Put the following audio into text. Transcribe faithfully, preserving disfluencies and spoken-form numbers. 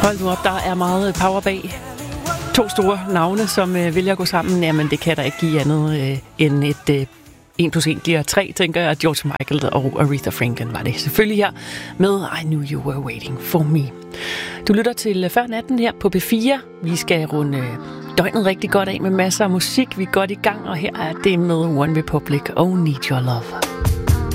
Hold nu op, der er meget power bag. To store navne, som øh, vælger at gå sammen. Jamen, det kan der ikke give andet øh, end et øh, en plus en bliver tre, tænker jeg. George Michael og Aretha Franklin var det selvfølgelig her med I Knew You Were Waiting For Me. Du lytter til Før Natten her på P fire. Vi skal runde døgnet rigtig godt af med masser af musik. Vi er godt i gang, og her er det med One Republic og Need Your Love.